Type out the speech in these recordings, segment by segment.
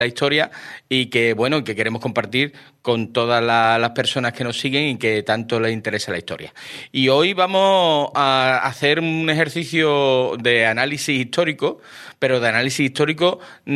la historia y que, bueno, que queremos compartir con todas las personas que nos siguen y que tanto les interesa la historia. Y hoy vamos a hacer un ejercicio de análisis histórico, pero de análisis histórico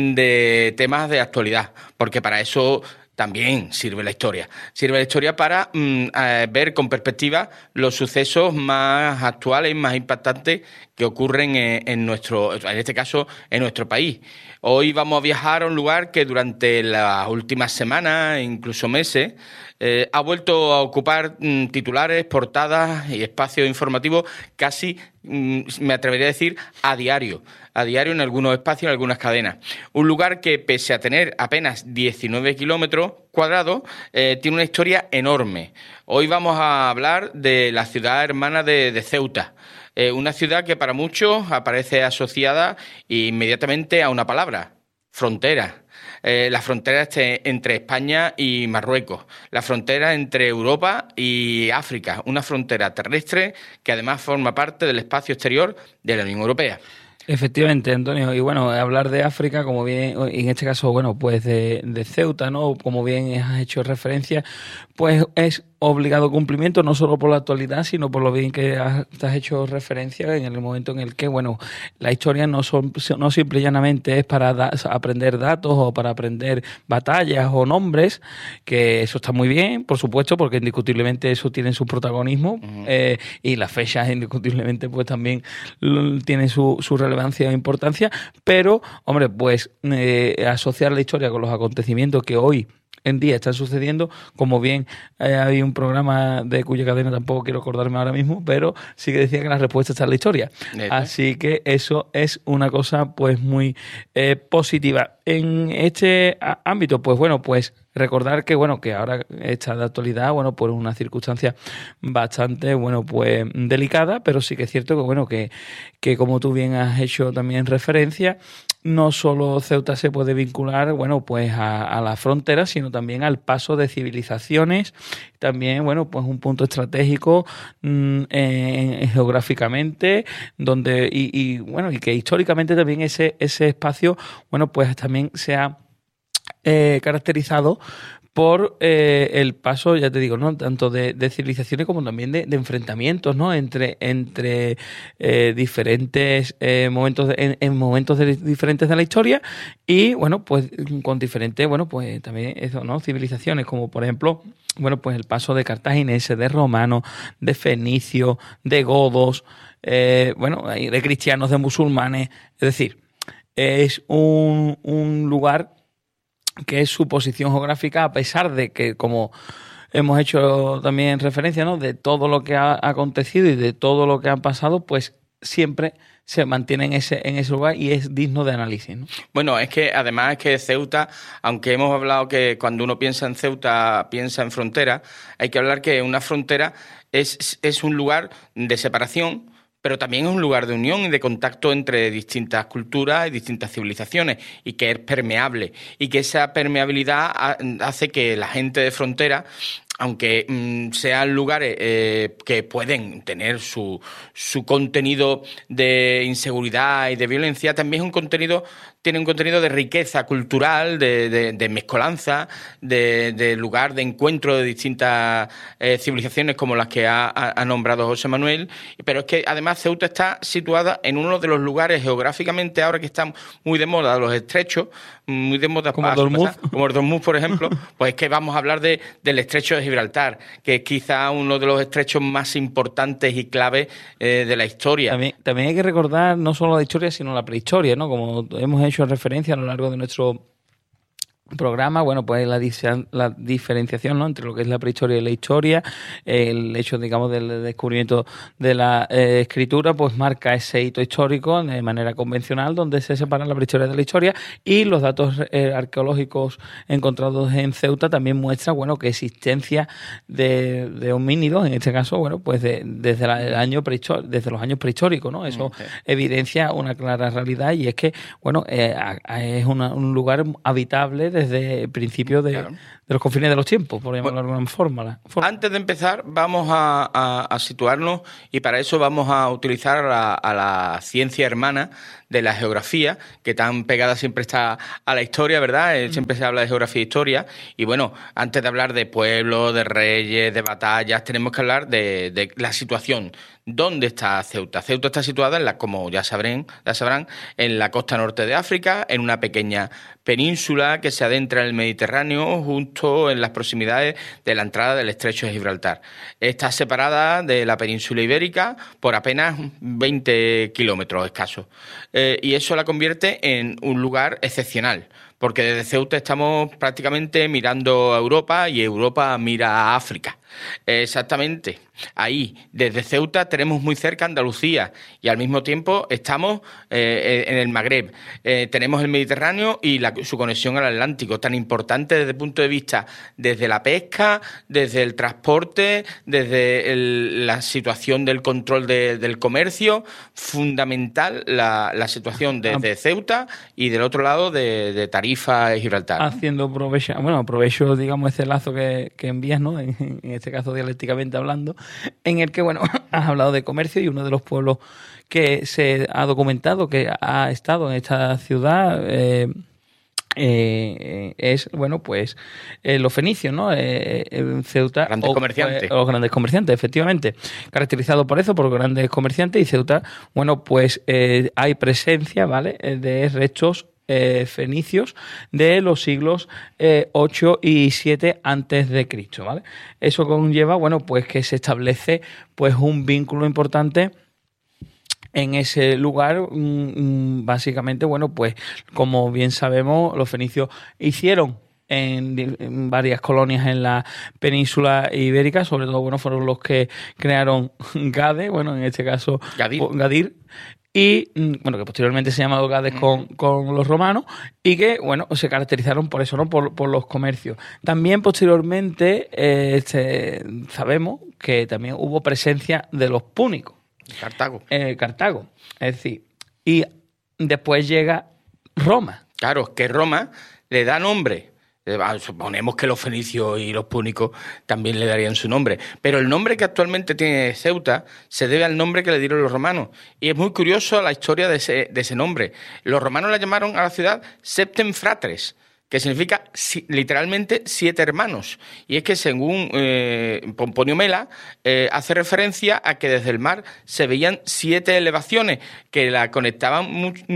de temas de actualidad, porque para eso también sirve la historia. Sirve la historia para ver con perspectiva los sucesos más actuales, más impactantes que ocurren en este caso, en nuestro país. Hoy vamos a viajar a un lugar que durante las últimas semanas, incluso meses, ha vuelto a ocupar titulares, portadas y espacios informativos casi, me atrevería a decir, a diario en algunos espacios, en algunas cadenas. Un lugar que, pese a tener apenas 19 kilómetros cuadrados, tiene una historia enorme. Hoy vamos a hablar de la ciudad hermana de Ceuta. Una ciudad que para muchos aparece asociada inmediatamente a una palabra: frontera. La frontera entre España y Marruecos, la frontera entre Europa y África, una frontera terrestre que además forma parte del espacio exterior de la Unión Europea. Efectivamente, Antonio, y bueno, hablar de África, como bien, en este caso, bueno, pues de Ceuta, ¿no? Como bien has hecho referencia, pues es obligado cumplimiento, no solo por la actualidad, sino por lo bien que has hecho referencia en el momento en el que, bueno, la historia no simple y llanamente es para aprender datos o para aprender batallas o nombres, que eso está muy bien, por supuesto, porque indiscutiblemente eso tiene su protagonismo, y las fechas indiscutiblemente pues también tienen su relevancia e importancia, pero, hombre, pues asociar la historia con los acontecimientos que hoy en día están sucediendo, como bien hay un programa de cuya cadena tampoco quiero acordarme ahora mismo, pero sí que decía que la respuesta está en la historia. Así que eso es una cosa pues muy positiva. En este ámbito, pues bueno, pues recordar que bueno, que ahora está de actualidad, bueno, por una circunstancia bastante, bueno, pues delicada, pero sí que es cierto que bueno, que como tú bien has hecho también referencia, no solo Ceuta se puede vincular, bueno, pues a la frontera, sino también al paso de civilizaciones, también, bueno, pues un punto estratégico geográficamente, donde y bueno, y que históricamente también ese espacio, bueno, pues también se ha caracterizado por el paso, ya te digo, ¿no? Tanto de civilizaciones como también de enfrentamientos, ¿no? Entre diferentes momentos, en momentos diferentes de la historia y, bueno, pues con diferentes, bueno, pues también eso, ¿no? Civilizaciones, como por ejemplo, bueno, pues el paso de cartagineses, de romanos, de fenicios, de godos, bueno, de cristianos, de musulmanes, es decir, es un lugar que es su posición geográfica, a pesar de que, como hemos hecho también referencia, ¿no? De todo lo que ha acontecido y de todo lo que ha pasado, pues siempre se mantiene en ese lugar y es digno de análisis, ¿no? Bueno, es que además es que Ceuta, aunque hemos hablado que cuando uno piensa en Ceuta piensa en frontera, hay que hablar que una frontera es un lugar de separación, pero también es un lugar de unión y de contacto entre distintas culturas y distintas civilizaciones, y que es permeable, y que esa permeabilidad hace que la gente de frontera, aunque sean lugares que pueden tener su contenido de inseguridad y de violencia, también tiene un contenido de riqueza cultural, de mezcolanza, de lugar de encuentro de distintas civilizaciones como las que ha nombrado José Manuel. Pero es que además Ceuta está situada en uno de los lugares geográficamente, ahora que están muy de moda, los estrechos, muy de moda, como Dormuz, por ejemplo, pues es que vamos a hablar del estrecho de Gibraltar, que es quizá uno de los estrechos más importantes y claves de la historia. También hay que recordar no solo la historia, sino la prehistoria, ¿no? Como hemos hecho referencia a lo largo de nuestro programa, bueno, pues la diferenciación, ¿no? Entre lo que es la prehistoria y la historia, el hecho, digamos, del descubrimiento de la escritura, pues marca ese hito histórico de manera convencional, donde se separa la prehistoria de la historia, y los datos arqueológicos encontrados en Ceuta también muestran, bueno, que existencia de homínidos, en este caso, bueno, pues desde los años prehistóricos, ¿no? Eso evidencia una clara realidad, y es que, bueno, es un lugar habitable desde principios de los confines de los tiempos, por llamarlo de alguna forma. Antes de empezar, vamos a situarnos, y para eso vamos a utilizar a la ciencia hermana de la geografía, que tan pegada siempre está a la historia, ¿verdad? Siempre se habla de geografía e historia. Y bueno, antes de hablar de pueblos, de reyes, de batallas, tenemos que hablar de la situación. ¿Dónde está Ceuta? Ceuta está situada, como ya sabrán, en la costa norte de África, en una pequeña península que se adentra en el Mediterráneo, justo en las proximidades de la entrada del Estrecho de Gibraltar. Está separada de la península ibérica por apenas 20 kilómetros escasos. Y eso la convierte en un lugar excepcional, porque desde Ceuta estamos prácticamente mirando a Europa y Europa mira a África. Exactamente. Ahí, desde Ceuta, tenemos muy cerca Andalucía y al mismo tiempo estamos en el Magreb. Tenemos el Mediterráneo y su conexión al Atlántico, tan importante desde el punto de vista desde la pesca, desde el transporte, desde la situación del control del comercio. Fundamental la situación desde Ceuta y del otro lado de Tarifa y Gibraltar. Haciendo aprovecho, digamos, ese lazo que envías, ¿no? En este caso dialécticamente hablando, en el que, bueno, has hablado de comercio, y uno de los pueblos que se ha documentado que ha estado en esta ciudad es, bueno, pues los fenicios, ¿no? En Ceuta. Grandes comerciantes. Los grandes comerciantes, efectivamente. Caracterizado por eso, por grandes comerciantes, y Ceuta, bueno, pues hay presencia, ¿vale?, de restos fenicios de los siglos 8 y 7 antes de Cristo, ¿vale? Eso conlleva, bueno, pues que se establece pues un vínculo importante en ese lugar. Básicamente, bueno, pues como bien sabemos, los fenicios hicieron en varias colonias en la península ibérica, sobre todo, bueno, fueron los que crearon Gade, bueno, en este caso Gadir, y bueno, que posteriormente se llamaron Gades con los romanos, y que, bueno, se caracterizaron por eso, ¿no? Por los comercios. También posteriormente sabemos que también hubo presencia de los púnicos. Cartago, es decir, y después llega Roma. Claro, que Roma le da nombre. Suponemos que los fenicios y los púnicos también le darían su nombre, pero el nombre que actualmente tiene Ceuta se debe al nombre que le dieron los romanos, y es muy curioso la historia de ese nombre. Los romanos la llamaron a la ciudad Septem Fratres, que significa literalmente 7 hermanos. Y es que, según Pomponio Mela, hace referencia a que desde el mar se veían 7 elevaciones que la conectaban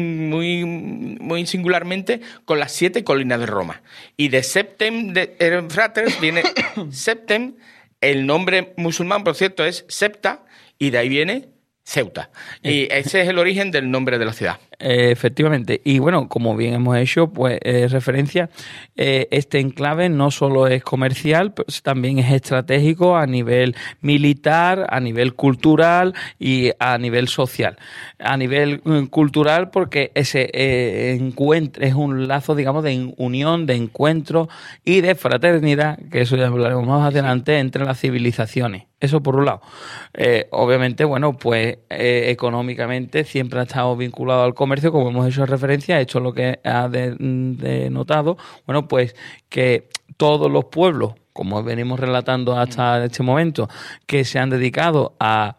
muy singularmente con las 7 colinas de Roma. Y de Septem de Fratres viene Septem, el nombre musulmán, por cierto, es Septa, y de ahí viene Ceuta. Y ese es el origen del nombre de la ciudad. Efectivamente. Y bueno, como bien hemos hecho pues referencia, este enclave no solo es comercial, pues también es estratégico a nivel militar, a nivel cultural y a nivel social. A nivel cultural, porque ese encuentro es un lazo, digamos, de unión, de encuentro y de fraternidad, que eso ya hablaremos más adelante, entre las civilizaciones. Eso por un lado. Obviamente, bueno, pues económicamente siempre ha estado vinculado al comercio, como hemos hecho referencia. Esto es lo que ha denotado, bueno, pues que todos los pueblos, como venimos relatando hasta este momento, que se han dedicado a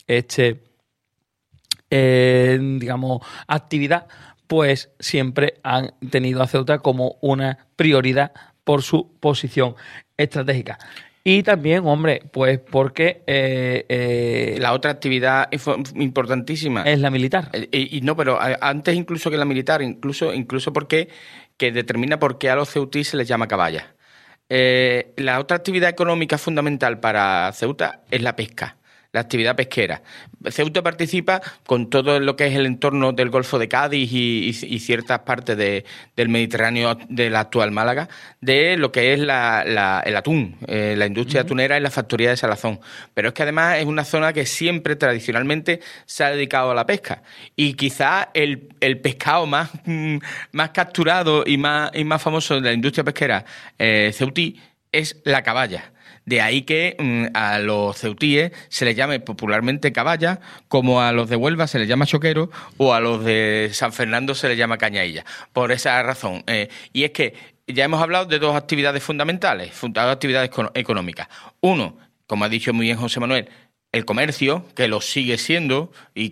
digamos, actividad, pues siempre han tenido a Ceuta como una prioridad por su posición estratégica. Y también, hombre, pues porque la otra actividad importantísima es la militar. Y no, pero antes incluso que la militar, incluso porque que determina por qué a los ceutíes se les llama caballa. La otra actividad económica fundamental para Ceuta es la pesca. La actividad pesquera. Ceuta participa con todo lo que es el entorno del Golfo de Cádiz y ciertas partes del Mediterráneo de la actual Málaga, de lo que es el atún, la industria atunera y la factoría de salazón. Pero es que además es una zona que siempre tradicionalmente se ha dedicado a la pesca. Y quizá el pescado más capturado y más famoso de la industria pesquera ceutí es la caballa. De ahí que a los ceutíes se les llame popularmente caballa, como a los de Huelva se les llama choquero, o a los de San Fernando se les llama cañailla. Por esa razón. Y es que ya hemos hablado de dos actividades fundamentales, dos actividades económicas. Uno, como ha dicho muy bien José Manuel, el comercio, que lo sigue siendo, y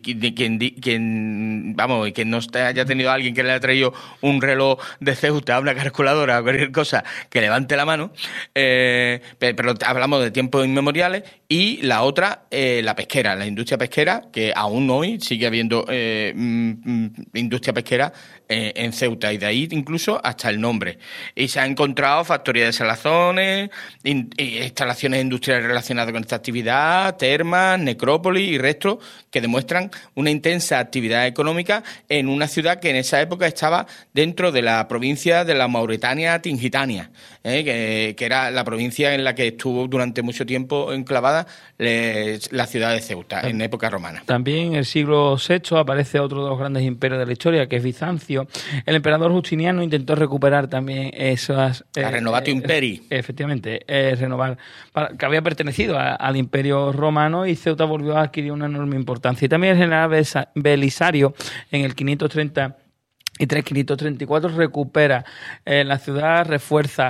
quien no haya tenido a alguien que le haya traído un reloj de Ceuta, una calculadora o cualquier cosa, que levante la mano, pero hablamos de tiempos inmemoriales. Y la otra, la pesquera, la industria pesquera, que aún hoy sigue habiendo industria pesquera en Ceuta, y de ahí incluso hasta el nombre. Y se han encontrado factorías de salazones, instalaciones industriales relacionadas con esta actividad, termas, necrópolis y restos que demuestran una intensa actividad económica en una ciudad que en esa época estaba dentro de la provincia de la Mauretania Tingitania, que era la provincia en la que estuvo durante mucho tiempo enclavada la ciudad de Ceuta en época romana. También en el siglo VI aparece otro de los grandes imperios de la historia, que es Bizancio. El emperador Justiniano intentó recuperar también esas... La Renovatio Imperii. Efectivamente, renovar, que había pertenecido al Imperio Romano, y Ceuta volvió a adquirir una enorme importancia. Y también el general Belisario, en el 530 y 534 recupera la ciudad, refuerza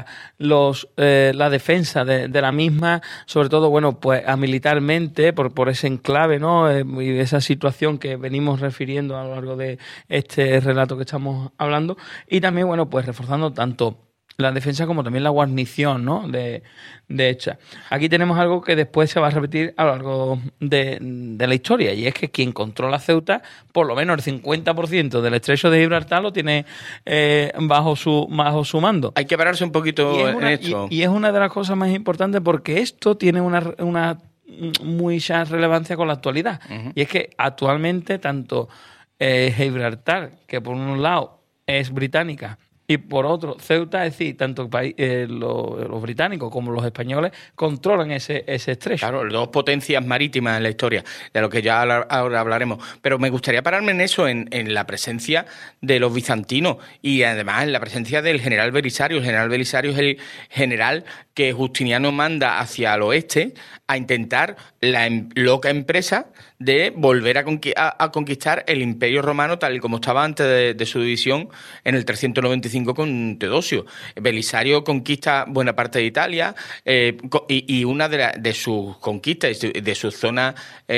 la defensa de la misma, sobre todo, bueno, pues militarmente, por ese enclave, ¿no? Y esa situación que venimos refiriendo a lo largo de este relato que estamos hablando. Y también, bueno, pues reforzando tanto la defensa como también la guarnición, ¿no? de hecha. Aquí tenemos algo que después se va a repetir a lo largo de la historia, y es que quien controla Ceuta, por lo menos el 50% del estrecho de Gibraltar lo tiene bajo su mando. Hay que pararse un poquito en esto. Y es una de las cosas más importantes, porque esto tiene una mucha relevancia con la actualidad. Uh-huh. Y es que actualmente tanto Gibraltar, que por un lado es británica, y por otro, Ceuta, es decir, tanto los británicos como los españoles controlan ese estrecho. Claro, dos potencias marítimas en la historia, de lo que ya ahora hablaremos. Pero me gustaría pararme en eso, en la presencia de los bizantinos, y además en la presencia del general Belisario. El general Belisario es el general que Justiniano manda hacia el oeste a intentar la loca empresa de volver a conquistar el Imperio Romano tal y como estaba antes de su división en el 395 con Teodosio. Belisario conquista buena parte de Italia, y una de sus conquistas, de sus zonas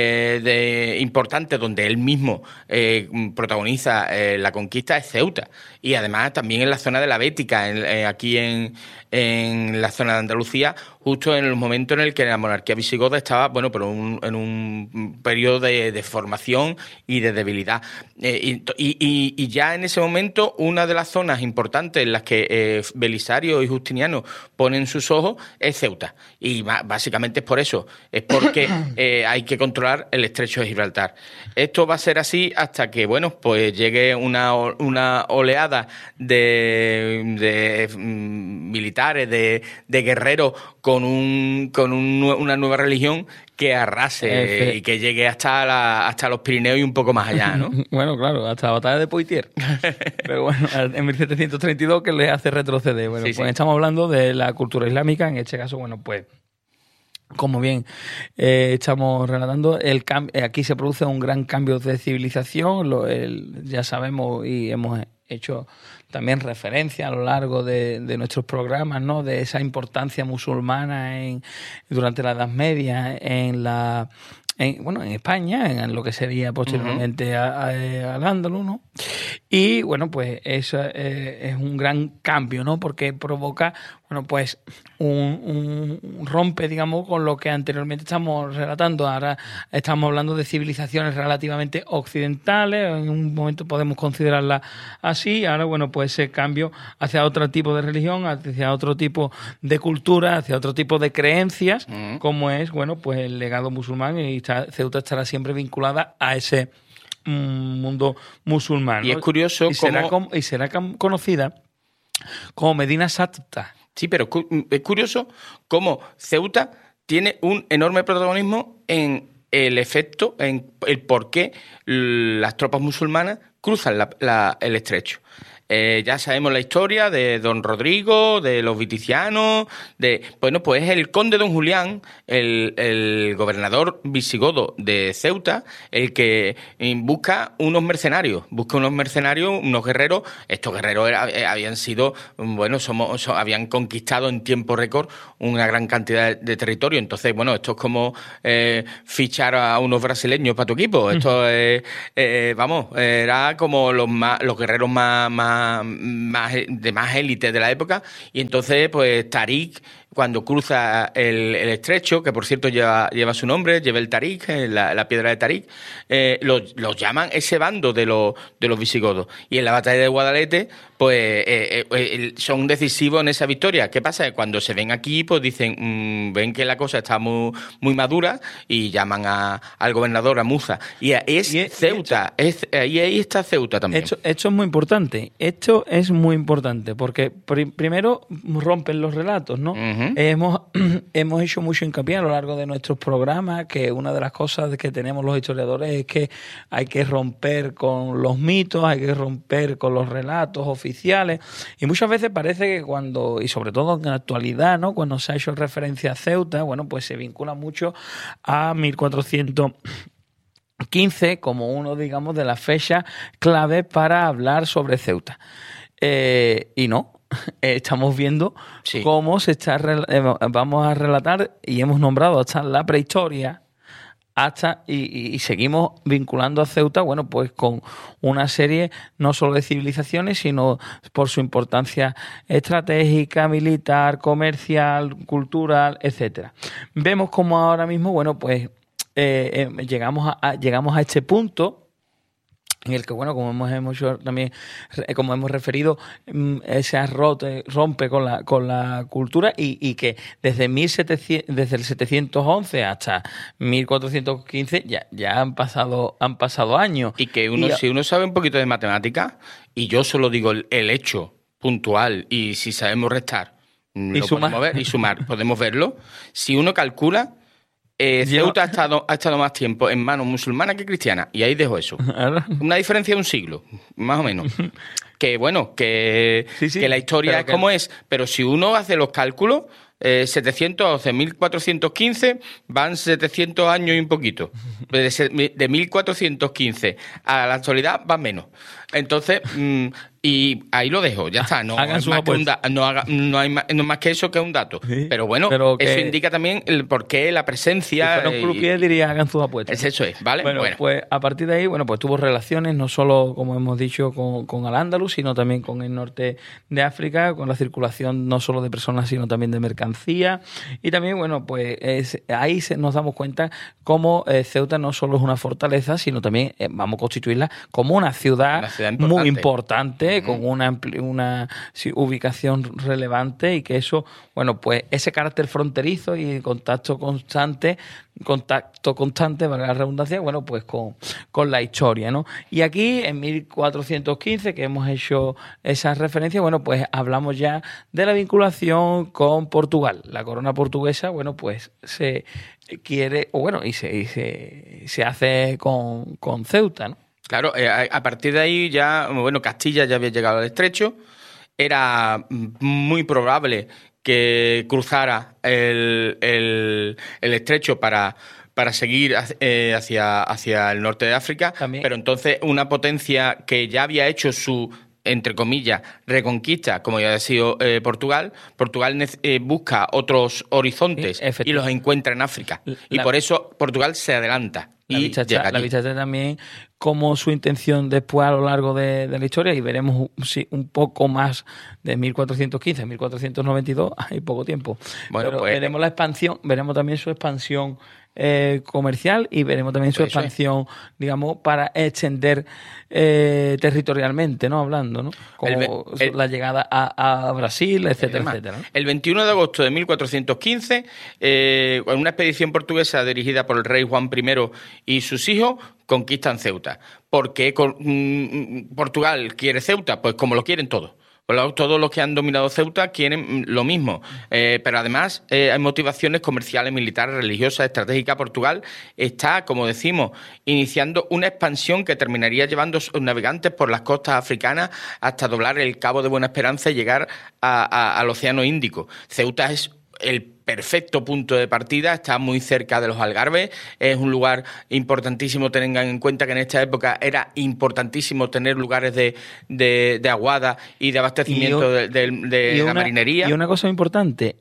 importantes donde él mismo protagoniza la conquista, es Ceuta. Y además también en la zona de la Bética, aquí en la zona de Andalucía, justo en el momento en el que la monarquía visigoda estaba, bueno, pero en un periodo de formación y de debilidad. Y ya en ese momento, una de las zonas importantes en las que Belisario y Justiniano ponen sus ojos es Ceuta. Y básicamente es por eso, es porque hay que controlar el estrecho de Gibraltar. Esto va a ser así hasta que, bueno, pues llegue una oleada de militares, de guerreros con una nueva religión que arrase y que llegue hasta los Pirineos y un poco más allá, ¿no? Bueno, claro, hasta la batalla de Poitiers. Pero bueno, en 1732 que le hace retroceder. Bueno, sí, pues sí. Estamos hablando de la cultura islámica, en este caso, bueno, pues como bien estamos relatando, aquí se produce un gran cambio de civilización, ya sabemos y hemos hecho también referencia a lo largo de nuestros programas, ¿no? De esa importancia musulmana durante la Edad Media en España, en lo que sería posteriormente al Andaluz, ¿no? Y bueno, pues eso es un gran cambio, ¿no? Porque provoca, bueno, pues un rompe, digamos, con lo que anteriormente estamos relatando. Ahora estamos hablando de civilizaciones relativamente occidentales, en un momento podemos considerarlas así. Ahora, bueno, pues ese cambio hacia otro tipo de religión, hacia otro tipo de cultura, hacia otro tipo de creencias, como es, bueno, pues el legado musulmán, y Ceuta estará siempre vinculada a ese mundo musulmán, ¿no? Y es curioso y será conocida como Medina Sabta. Sí, pero es curioso cómo Ceuta tiene un enorme protagonismo en el efecto, en el por qué las tropas musulmanas cruzan el estrecho. Ya sabemos la historia de don Rodrigo, de los viticianos, bueno, pues el conde don Julián, el gobernador visigodo de Ceuta, el que busca unos mercenarios, unos guerreros. Estos guerreros habían sido, bueno, habían conquistado en tiempo récord una gran cantidad de territorio. Entonces, bueno, esto es como fichar a unos brasileños para tu equipo. Esto es, era como los guerreros de más élite de la época. Y entonces, pues Tarik, cuando cruza el estrecho, que por cierto lleva su nombre, lleva el Tarik, la piedra de Tarik, los llaman ese bando de los visigodos. Y en la batalla de Guadalete, pues son decisivos en esa victoria. ¿Qué pasa? Cuando se ven aquí, pues dicen, ven que la cosa está muy, muy madura y llaman al gobernador, a Muza. Y es Ceuta, ahí está Ceuta también. Esto es muy importante. Esto es muy importante porque primero rompen los relatos, ¿no? Uh-huh. Hemos hecho mucho hincapié a lo largo de nuestros programas que una de las cosas que tenemos los historiadores es que hay que romper con los mitos, hay que romper con los relatos oficiales, y muchas veces parece que y sobre todo en la actualidad, ¿no?, cuando se ha hecho referencia a Ceuta, bueno, pues se vincula mucho a 1415 como uno, digamos, de las fechas clave para hablar sobre Ceuta. Y no. Estamos viendo cómo vamos a relatar, y hemos nombrado hasta la prehistoria, y seguimos vinculando a Ceuta, bueno, pues con una serie no solo de civilizaciones, sino por su importancia estratégica, militar, comercial, cultural, etcétera. Vemos cómo ahora mismo, bueno, pues llegamos a este punto en el que, bueno, como hemos referido, se rompe con la cultura, y que desde el 711 hasta 1415 ya han pasado años. Y que si uno sabe un poquito de matemática, y yo solo digo el hecho puntual, y si sabemos restar, podemos ver, y sumar, podemos verlo. Si uno calcula, Ceuta ha estado más tiempo en manos musulmanas que cristianas, y ahí dejo eso. Una diferencia de un siglo, más o menos. Que bueno, que la historia es como es, pero si uno hace los cálculos, 711, 1415, van 700 años y un poquito. De 1415 a la actualidad van menos. Entonces, y ahí lo dejo, ya está. No hay más que eso, que un dato. Sí, pero bueno, eso indica también el porqué, la presencia. Si fuera un croupier, diría hagan sus apuestas. Eso es, ¿vale? Bueno, pues a partir de ahí, bueno, pues tuvo relaciones no solo, como hemos dicho, con Al-Ándalus, sino también con el norte de África, con la circulación no solo de personas, sino también de mercancía. Y también, bueno, pues ahí nos damos cuenta cómo Ceuta no solo es una fortaleza, sino también vamos a constituirla como una ciudad muy importante, con una ubicación relevante, y que eso, bueno, pues ese carácter fronterizo y contacto constante, valga la redundancia, bueno, pues con la historia, ¿no? Y aquí, en 1415, que hemos hecho esa referencia, bueno, pues hablamos ya de la vinculación con Portugal. La corona portuguesa, bueno, pues se quiere, y se hace con Ceuta, ¿no? Claro, a partir de ahí ya, bueno, Castilla ya había llegado al estrecho, era muy probable que cruzara el estrecho para seguir hacia el norte de África. También. Pero entonces una potencia que ya había hecho su, entre comillas, reconquista, como ya ha sido Portugal busca otros horizontes y los encuentra en África. Y por eso Portugal se adelanta. La bichacha también, como su intención después a lo largo de la historia, y veremos un poco más de 1415 a 1492, hay poco tiempo. Bueno, pero veremos la expansión, veremos también su expansión comercial, y veremos también su expansión, digamos, para extender territorialmente, ¿no? Hablando, ¿no? Como la llegada a Brasil, etcétera, etcétera, ¿no? El 21 de agosto de 1415, una expedición portuguesa dirigida por el rey Juan I y sus hijos conquistan Ceuta. ¿Por qué Portugal quiere Ceuta? Pues como lo quieren todos. Todos los que han dominado Ceuta quieren lo mismo. Pero además hay motivaciones comerciales, militares, religiosas, estratégicas. Portugal está, como decimos, iniciando una expansión que terminaría llevando sus navegantes por las costas africanas hasta doblar el Cabo de Buena Esperanza y llegar al Océano Índico. Ceuta es el perfecto punto de partida, está muy cerca de los Algarves, es un lugar importantísimo. Tengan en cuenta que en esta época era importantísimo tener lugares de aguada y de abastecimiento de la marinería. Y una cosa importante,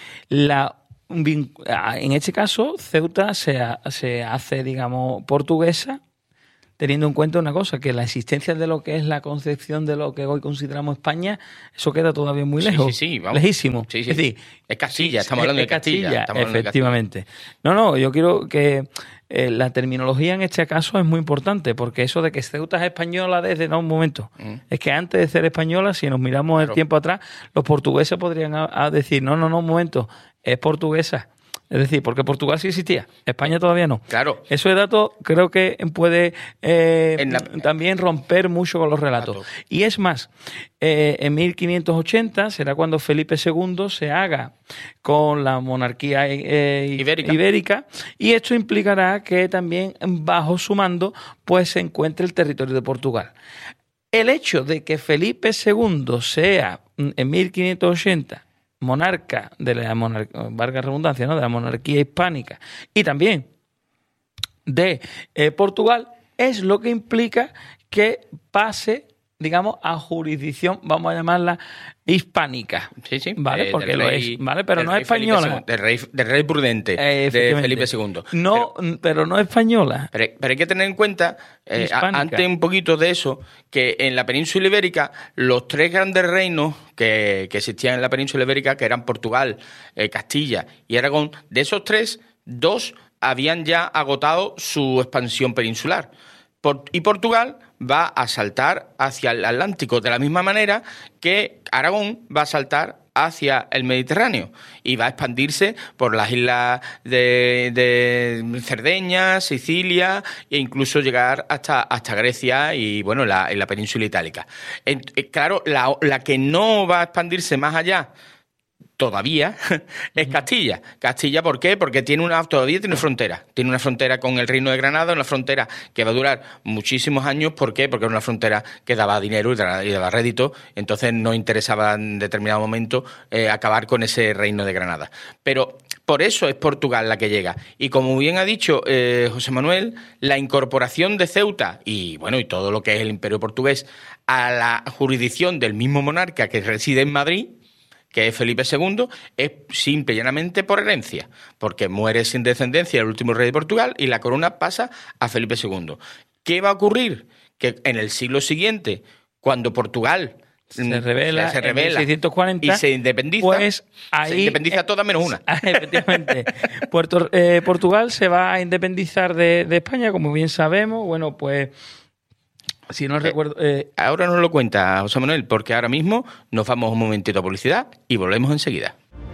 en este caso Ceuta se hace, digamos, portuguesa, teniendo en cuenta una cosa, que la existencia de lo que es la concepción de lo que hoy consideramos España, eso queda todavía muy lejos. Sí, vamos. Lejísimo. Sí. Es decir, es Castilla, estamos hablando de Castilla. Efectivamente. No, yo quiero que la terminología en este caso es muy importante, porque eso de que Ceuta es española desde un momento. Es que antes de ser española, si nos miramos el tiempo atrás, los portugueses podrían decir, no, un momento, es portuguesa. Es decir, porque Portugal sí existía, España todavía no. Claro. Eso de dato creo que puede también romper mucho con los relatos. Dato. Y es más, en 1580 será cuando Felipe II se haga con la monarquía ibérica, y esto implicará que también bajo su mando pues se encuentre el territorio de Portugal. El hecho de que Felipe II sea en 1580 monarca de la valga redundancia, ¿no?, de la monarquía hispánica y también de Portugal, es lo que implica que pase, digamos, a jurisdicción, vamos a llamarla hispánica. Sí. ¿Vale? Porque lo es, ¿vale? Pero no es española. Del rey prudente, de Felipe II. No, pero no es española. Pero hay que tener en cuenta, antes un poquito de eso, que en la península ibérica, los tres grandes reinos que existían en la península ibérica, que eran Portugal, Castilla y Aragón, de esos tres, dos habían ya agotado su expansión peninsular. Y Portugal va a saltar hacia el Atlántico, de la misma manera que Aragón va a saltar hacia el Mediterráneo y va a expandirse por las islas de Cerdeña, Sicilia e incluso llegar hasta Grecia y, bueno, en la península itálica. Claro, la que no va a expandirse más allá todavía es Castilla. Castilla, ¿por qué? Porque todavía tiene frontera. Tiene una frontera con el Reino de Granada, una frontera que va a durar muchísimos años. ¿Por qué? Porque era una frontera que daba dinero y daba rédito. Entonces no interesaba en determinado momento acabar con ese Reino de Granada. Pero por eso es Portugal la que llega. Y como bien ha dicho José Manuel, la incorporación de Ceuta y todo lo que es el Imperio portugués a la jurisdicción del mismo monarca que reside en Madrid, que es Felipe II, es simple y llanamente por herencia, porque muere sin descendencia el último rey de Portugal y la corona pasa a Felipe II. ¿Qué va a ocurrir? Que en el siglo siguiente, cuando Portugal se revela en 1640 y se independiza, pues ahí, se independiza toda menos una. Efectivamente. Portugal se va a independizar de España, como bien sabemos. Bueno, pues si no recuerdo... Ahora nos lo cuenta José Manuel, porque ahora mismo nos vamos un momentito a publicidad y volvemos enseguida.